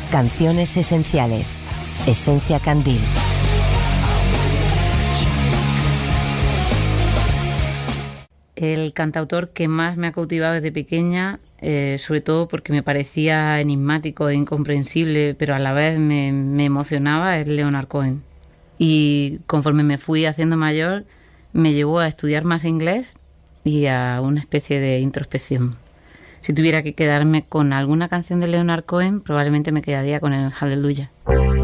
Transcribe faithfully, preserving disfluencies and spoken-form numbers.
Canciones esenciales. Esencia Candil. El cantautor que más me ha cautivado desde pequeña, eh, sobre todo porque me parecía enigmático e incomprensible, pero a la vez me, me emocionaba, es Leonard Cohen. Y conforme me fui haciendo mayor, me llevó a estudiar más inglés y a una especie de introspección. Si tuviera que quedarme con alguna canción de Leonard Cohen, probablemente me quedaría con el Hallelujah.